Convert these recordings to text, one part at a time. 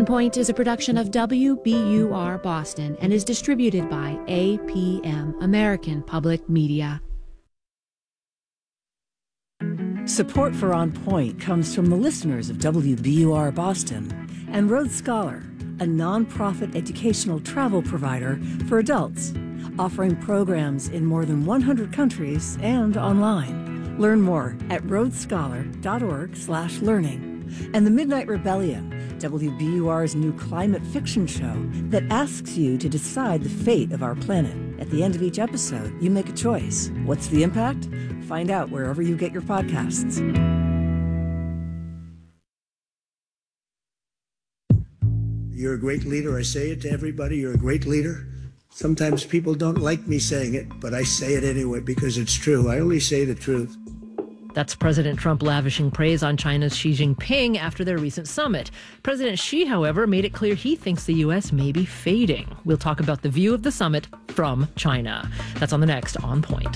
On Point is a production of WBUR Boston and is distributed by APM, American Public Media. Support for On Point comes from the listeners of WBUR Boston and Road Scholar, a nonprofit educational travel provider for adults, offering programs in more than 100 countries and online. Learn more at roadscholar.org/learning. And The Midnight Rebellion, WBUR's new climate fiction show that asks you to decide the fate of our planet. At the end of each episode, you make a choice. What's the impact? Find out wherever you get your podcasts. You're a great leader. I say it to everybody. You're a great leader. Sometimes people don't like me saying it, but I say it anyway because it's true. I only say the truth. That's President Trump lavishing praise on China's Xi Jinping after their recent summit. President Xi, however, made it clear he thinks the U.S. may be fading. We'll talk about the view of the summit from China. That's on the next On Point.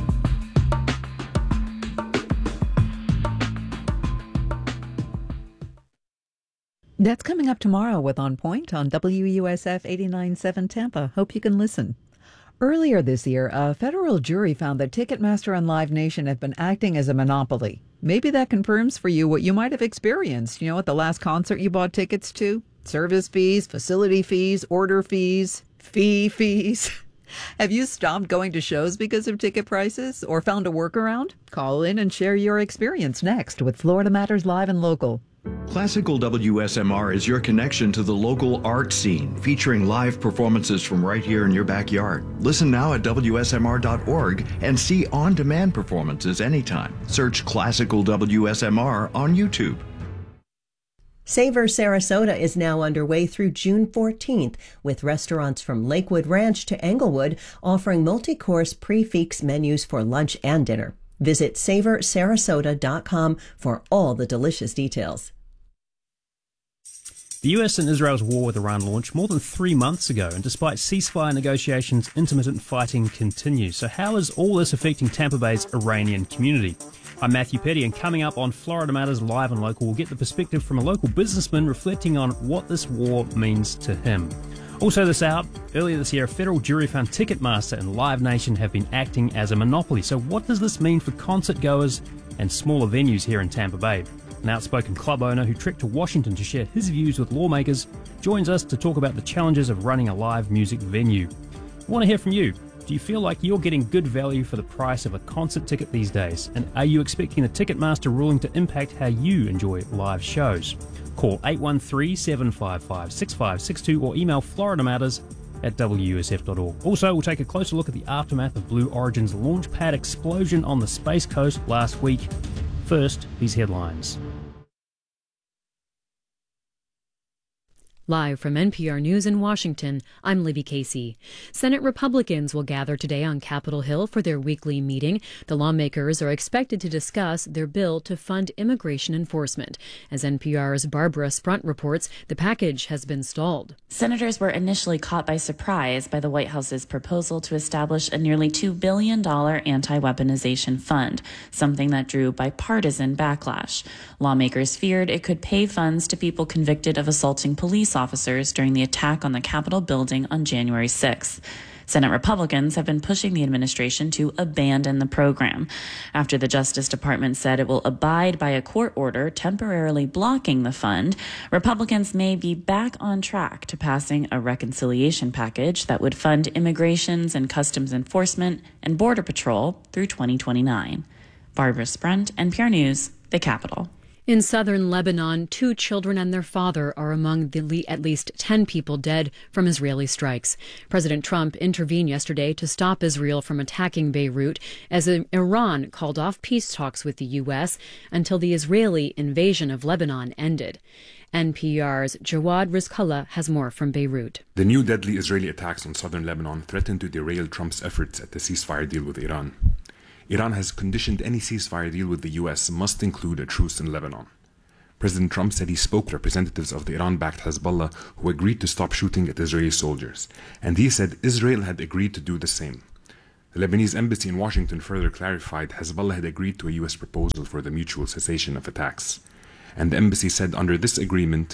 That's coming up tomorrow with On Point on WUSF 89.7 Tampa. Hope you can listen. Earlier this year, a federal jury found that Ticketmaster and Live Nation have been acting as a monopoly. Maybe that confirms for you what you might have experienced, at the last concert you bought tickets to. Service fees, facility fees, order fees, fees. Have you stopped going to shows because of ticket prices or found a workaround? Call in and share your experience next with Florida Matters Live and Local. Classical WSMR is your connection to the local art scene, featuring live performances from right here in your backyard. Listen now at WSMR.org and see on-demand performances anytime. Search Classical WSMR on YouTube. Savor Sarasota is now underway through June 14th, with restaurants from Lakewood Ranch to Englewood offering multi-course prix-fixe menus for lunch and dinner. Visit savorsarasota.com for all the delicious details. The US and Israel's war with Iran launched more than 3 months ago, and despite ceasefire negotiations, intermittent fighting continues. So how is all this affecting Tampa Bay's Iranian community? I'm Matthew Petty, and coming up on Florida Matters Live and Local, we'll get the perspective from a local businessman reflecting on what this war means to him. Also earlier this year, a federal jury found Ticketmaster and Live Nation have been acting as a monopoly. So what does this mean for concert goers and smaller venues here in Tampa Bay? An outspoken club owner who trekked to Washington to share his views with lawmakers joins us to talk about the challenges of running a live music venue. I want to hear from you. Do you feel like you're getting good value for the price of a concert ticket these days? And are you expecting the Ticketmaster ruling to impact how you enjoy live shows? Call 813-755-6562 or email floridamatters@wusf.org. Also, we'll take a closer look at the aftermath of Blue Origin's launch pad explosion on the Space Coast last week. First, these headlines. Live from NPR News in Washington, I'm Libby Casey. Senate Republicans will gather today on Capitol Hill for their weekly meeting. The lawmakers are expected to discuss their bill to fund immigration enforcement. As NPR's Barbara Sprunt reports, the package has been stalled. Senators were initially caught by surprise by the White House's proposal to establish a nearly $2 billion anti-weaponization fund, something that drew bipartisan backlash. Lawmakers feared it could pay funds to people convicted of assaulting police officers during the attack on the Capitol building on January 6th. Senate Republicans have been pushing the administration to abandon the program. After the Justice Department said it will abide by a court order temporarily blocking the fund, Republicans may be back on track to passing a reconciliation package that would fund immigrations and customs enforcement and border patrol through 2029. Barbara Sprunt, NPR News, the Capitol. In southern Lebanon, 2 children and their father are among the at least 10 people dead from Israeli strikes. President Trump intervened yesterday to stop Israel from attacking Beirut as Iran called off peace talks with the U.S. until the Israeli invasion of Lebanon ended. NPR's Jawad Rizkallah has more from Beirut. The new deadly Israeli attacks on southern Lebanon threaten to derail Trump's efforts at the ceasefire deal with Iran. Iran has conditioned any ceasefire deal with the U.S. must include a truce in Lebanon. President Trump said he spoke to representatives of the Iran-backed Hezbollah who agreed to stop shooting at Israeli soldiers, and he said Israel had agreed to do the same. The Lebanese embassy in Washington further clarified Hezbollah had agreed to a U.S. proposal for the mutual cessation of attacks. And the embassy said under this agreement,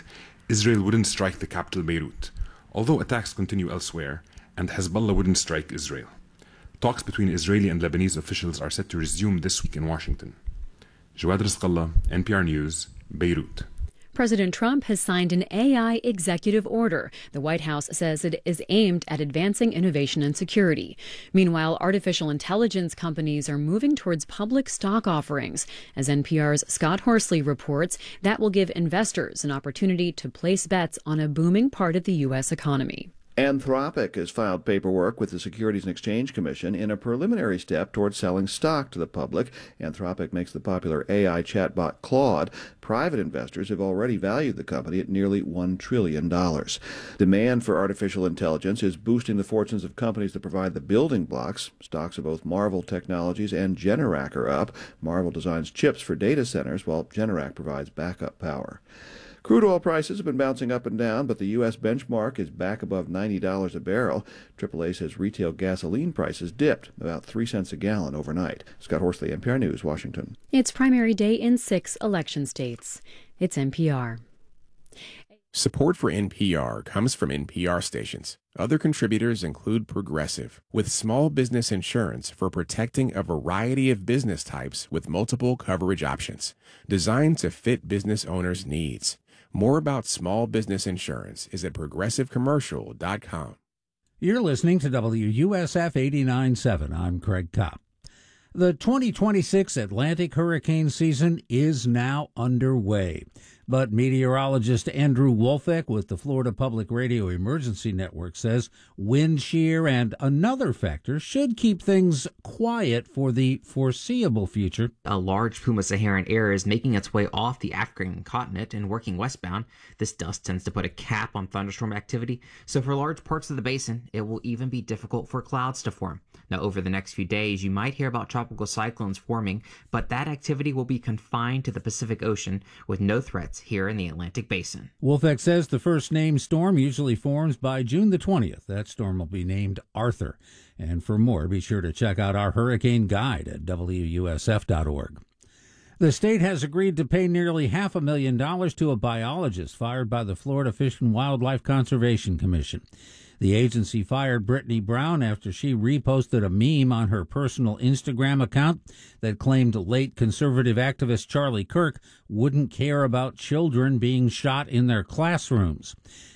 Israel wouldn't strike the capital Beirut, although attacks continue elsewhere, and Hezbollah wouldn't strike Israel. Talks between Israeli and Lebanese officials are set to resume this week in Washington. Jawad Rizqallah, NPR News, Beirut. President Trump has signed an AI executive order. The White House says it is aimed at advancing innovation and security. Meanwhile, artificial intelligence companies are moving towards public stock offerings. As NPR's Scott Horsley reports, that will give investors an opportunity to place bets on a booming part of the U.S. economy. Anthropic has filed paperwork with the Securities and Exchange Commission in a preliminary step towards selling stock to the public. Anthropic makes the popular AI chatbot Claude. Private investors have already valued the company at nearly $1 trillion. Demand for artificial intelligence is boosting the fortunes of companies that provide the building blocks. Stocks of both Marvell Technologies and Generac are up. Marvell designs chips for data centers, while Generac provides backup power. Crude oil prices have been bouncing up and down, but the U.S. benchmark is back above $90 a barrel. AAA says retail gasoline prices dipped about 3 cents a gallon overnight. Scott Horsley, NPR News, Washington. It's primary day in 6 election states. It's NPR. Support for NPR comes from NPR stations. Other contributors include Progressive, with small business insurance for protecting a variety of business types with multiple coverage options, designed to fit business owners' needs. More about small business insurance is at progressivecommercial.com. You're listening to WUSF 89.7. I'm Craig Kopp. The 2026 Atlantic hurricane season is now underway. But meteorologist Andrew Wolfeck with the Florida Public Radio Emergency Network says wind shear and another factor should keep things quiet for the foreseeable future. A large plume of Saharan air is making its way off the African continent and working westbound. This dust tends to put a cap on thunderstorm activity, so for large parts of the basin, it will even be difficult for clouds to form. Now, over the next few days, you might hear about tropical cyclones forming, but that activity will be confined to the Pacific Ocean with no threats here in the Atlantic Basin. Wolfeck says the first named storm usually forms by June the 20th. That storm will be named Arthur. And for more, be sure to check out our hurricane guide at WUSF.org. The state has agreed to pay nearly $500,000 to a biologist fired by the Florida Fish and Wildlife Conservation Commission. The agency fired Brittany Brown after she reposted a meme on her personal Instagram account that claimed late conservative activist Charlie Kirk wouldn't care about children being shot in their classrooms.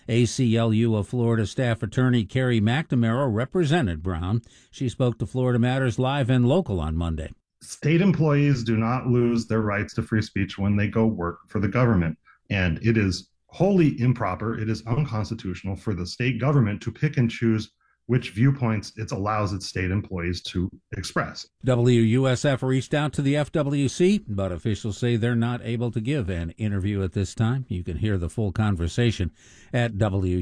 ACLU of Florida staff attorney Carrie McNamara represented Brown. She spoke to Florida Matters Live and Local on Monday. State employees do not lose their rights to free speech when they go work for the government, and it is wholly improper. It is unconstitutional for the state government to pick and choose which viewpoints it allows its state employees to express. WUSF reached out to the FWC, but officials say they're not able to give an interview at this time. You can hear the full conversation at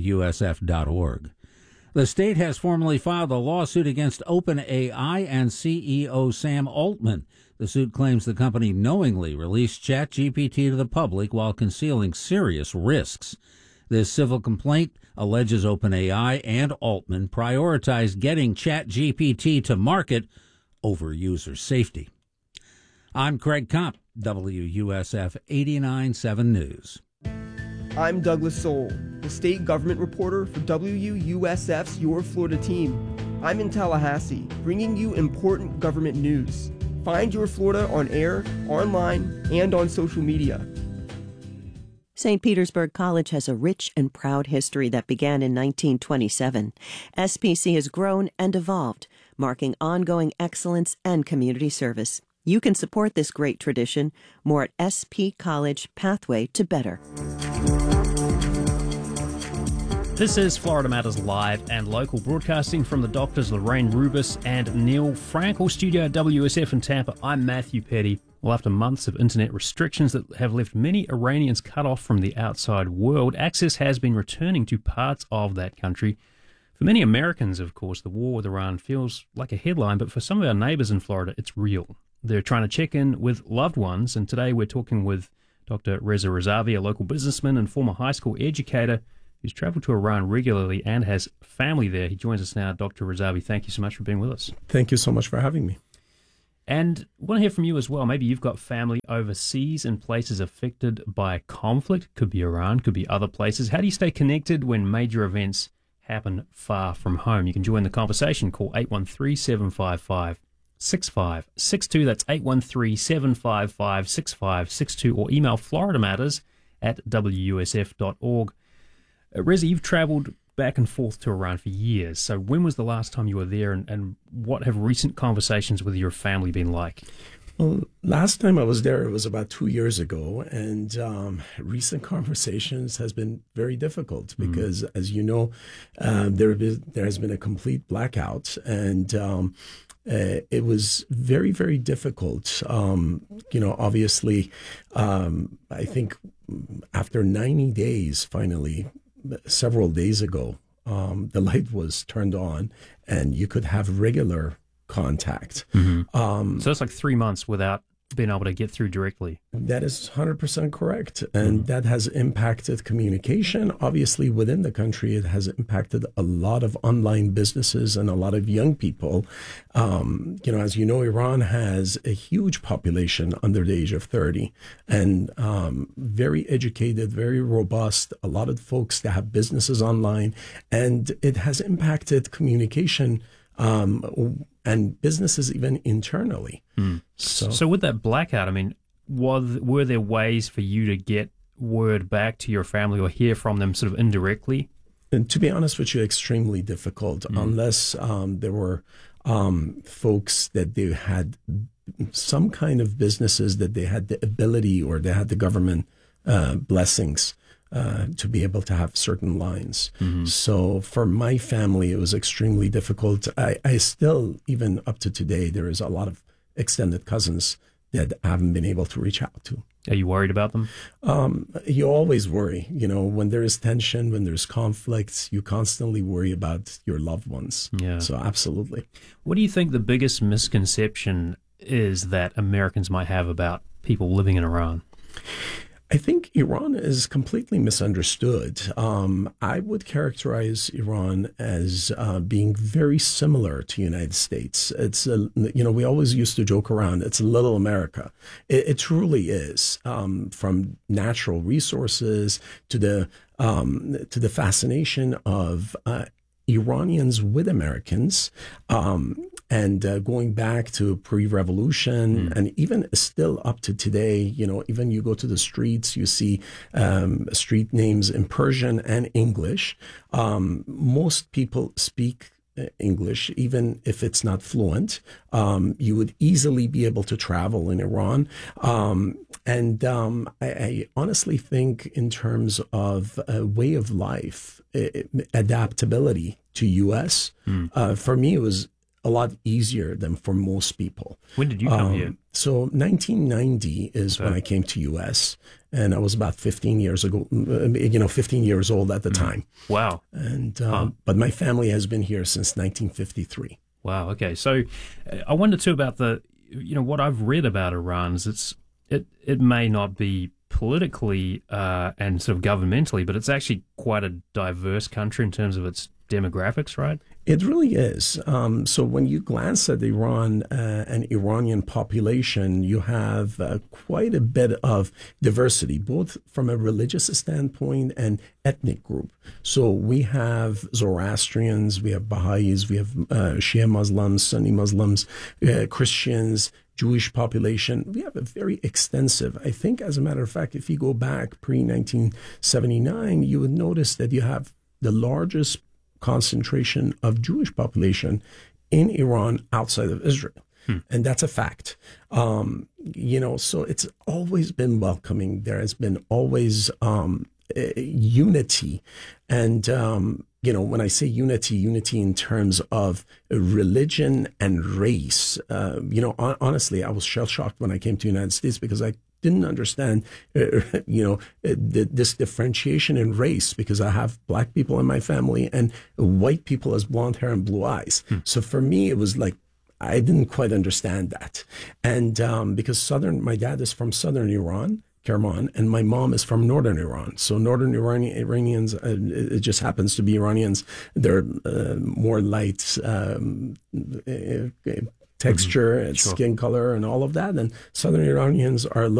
WUSF.org. The state has formally filed a lawsuit against OpenAI and CEO Sam Altman. The suit claims the company knowingly released ChatGPT to the public while concealing serious risks. This civil complaint alleges OpenAI and Altman prioritized getting ChatGPT to market over user safety. I'm Craig Kopp, WUSF 89.7 News. I'm Douglas Soul, the state government reporter for WUSF's Your Florida team. I'm in Tallahassee, bringing you important government news. Find Your Florida on air, online, and on social media. St. Petersburg College has a rich and proud history that began in 1927. SPC has grown and evolved, marking ongoing excellence and community service. You can support this great tradition. More at SP College Pathway to Better. This is Florida Matters Live and Local, broadcasting from the doctors Lorraine Rubis and Neil Frankel studio at WSF in Tampa. I'm Matthew Petty. Well, after months of internet restrictions that have left many Iranians cut off from the outside world, access has been returning to parts of that country. For many Americans, of course, the war with Iran feels like a headline, but for some of our neighbors in Florida, it's real. They're trying to check in with loved ones, and today we're talking with Dr. Reza Razavi, a local businessman and former high school educator who's traveled to Iran regularly and has family there. He joins us now. Dr. Razavi, thank you so much for being with us. Thank you so much for having me. And I want to hear from you as well. Maybe you've got family overseas in places affected by conflict. Could be Iran, could be other places. How do you stay connected when major events happen far from home? You can join the conversation. Call 813-755-6562. That's 813-755-6562, or email floridamatters@wusf.org. Reza, you've travelled back and forth to Iran for years. So when was the last time you were there, and what have recent conversations with your family been like? Well, last time I was there, it was about 2 years ago, and recent conversations has been very difficult because, as you know, there has been a complete blackout, and it was very, very difficult. Obviously, I think after 90 days, finally, several days ago, the light was turned on, and you could have regular contact. So that's like 3 months without being able to get through directly. That is 100% correct. And that has impacted communication. Obviously, within the country, it has impacted a lot of online businesses and a lot of young people. As you know, Iran has a huge population under the age of 30 and very educated, very robust, a lot of folks that have businesses online. And it has impacted communication and businesses even internally. So with that blackout, I mean, were there ways for you to get word back to your family or hear from them sort of indirectly? And to be honest with you, extremely difficult, unless there were folks that they had some kind of businesses that they had the ability or they had the government blessings to be able to have certain lines. So for my family, it was extremely difficult. I still, even up to today, there is a lot of extended cousins that I haven't been able to reach out to. Are you worried about them? You always worry. When there is tension, when there's conflicts, you constantly worry about your loved ones. Yeah. So absolutely. What do you think the biggest misconception is that Americans might have about people living in Iran? I think Iran is completely misunderstood. I would characterize Iran as being very similar to the United States. It's, we always used to joke around, it's a little America. It truly is, from natural resources to the fascination of Iranians with Americans, and going back to pre-revolution and even still up to today, even you go to the streets, you see street names in Persian and English. Most people speak English, even if it's not fluent. You would easily be able to travel in Iran. I honestly think in terms of a way of life, adaptability to U.S., for me, it was a lot easier than for most people. When did you come here? So 1990 is when I came to U.S., and I was about 15 years ago, 15 years old at the time. Wow. And but my family has been here since 1953. Wow. Okay. So I wonder too about what I've read about Iran is it may not be politically and sort of governmentally, but it's actually quite a diverse country in terms of its demographics, right? It really is. So when you glance at Iran and Iranian population, you have quite a bit of diversity, both from a religious standpoint and ethnic group. So we have Zoroastrians, we have Baha'is, we have Shia Muslims, Sunni Muslims, Christians, Jewish population. We have a very extensive, I think, as a matter of fact, if you go back pre-1979, you would notice that you have the largest concentration of Jewish population in Iran outside of Israel. And that's a fact. So it's always been welcoming. There has been always unity. And, when I say unity in terms of religion and race, honestly, I was shell-shocked when I came to the United States because I didn't understand, this differentiation in race, because I have black people in my family and white people as blonde hair and blue eyes. So for me, it was like, I didn't quite understand that. And because my dad is from southern Iran, Kerman, and my mom is from northern Iran. So northern Iranians, it just happens to be Iranians. They're more light, texture and skin color and all of that. And Southern Iranians are